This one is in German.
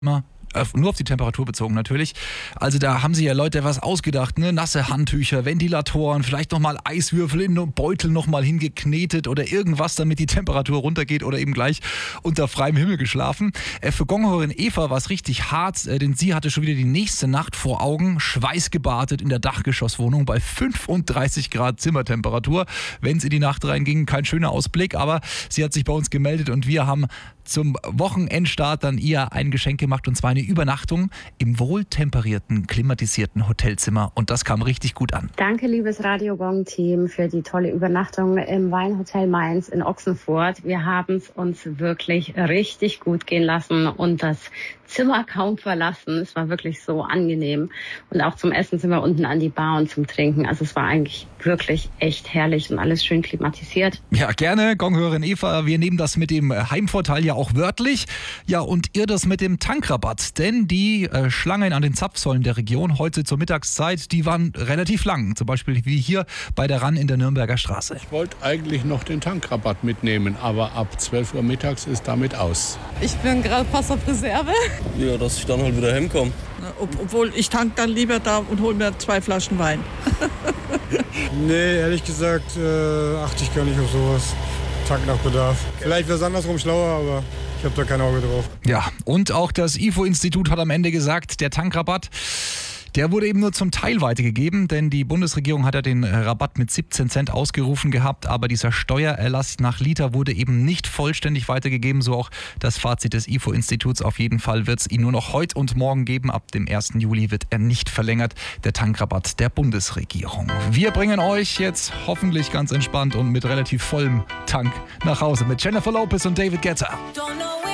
Nur auf die Temperatur bezogen natürlich. Also da haben sich ja Leute was ausgedacht, ne? Nasse Handtücher, Ventilatoren, vielleicht nochmal Eiswürfel in den Beutel nochmal hingeknetet oder irgendwas, damit die Temperatur runtergeht oder eben gleich unter freiem Himmel geschlafen. Für Gonghörerin Eva war es richtig hart, denn sie hatte schon wieder die nächste Nacht vor Augen, schweißgebadet in der Dachgeschosswohnung bei 35 Grad Zimmertemperatur. Wenn es in die Nacht reinging, kein schöner Ausblick, aber sie hat sich bei uns gemeldet und wir haben zum Wochenendstart dann ihr ein Geschenk gemacht, und zwar eine Übernachtung im wohltemperierten, klimatisierten Hotelzimmer, und das kam richtig gut an. Danke, liebes Radio Gong-Team, für die tolle Übernachtung im Weinhotel Mainz in Ochsenfurt. Wir haben es uns wirklich richtig gut gehen lassen und das Zimmer kaum verlassen. Es war wirklich so angenehm. Und auch zum Essen sind wir unten an die Bar und zum Trinken. Also es war eigentlich wirklich echt herrlich und alles schön klimatisiert. Ja, gerne, Gonghörerin Eva. Wir nehmen das mit dem Heimvorteil ja auch wörtlich. Ja, und ihr das mit dem Tankrabatt. Denn die Schlangen an den Zapfsäulen der Region heute zur Mittagszeit, die waren relativ lang. Zum Beispiel wie hier bei der RAN in der Nürnberger Straße. Ich wollte eigentlich noch den Tankrabatt mitnehmen, aber ab 12 Uhr mittags ist damit aus. Ich bin gerade fast auf Reserve. Ja, dass ich dann halt wieder heimkomme. Obwohl, ich tank dann lieber da und hole mir 2 Flaschen Wein. Nee, ehrlich gesagt achte ich gar nicht auf sowas. Tank nach Bedarf. Vielleicht wäre es andersrum schlauer, aber ich habe da kein Auge drauf. Ja, und auch das IFO-Institut hat am Ende gesagt, der Tankrabatt, der wurde eben nur zum Teil weitergegeben, denn die Bundesregierung hat ja den Rabatt mit 17 Cent ausgerufen gehabt, aber dieser Steuererlass nach Liter wurde eben nicht vollständig weitergegeben, so auch das Fazit des IFO-Instituts. Auf jeden Fall wird es ihn nur noch heute und morgen geben. Ab dem 1. Juli wird er nicht verlängert, der Tankrabatt der Bundesregierung. Wir bringen euch jetzt hoffentlich ganz entspannt und mit relativ vollem Tank nach Hause mit Jennifer Lopez und David Guetta.